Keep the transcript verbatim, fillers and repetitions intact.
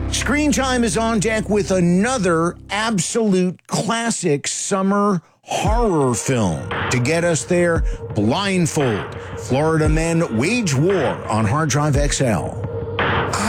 Screen Time is on deck with another absolute classic summer horror film. To get us there, Blindfold. Florida men wage war on Hard Drive X L.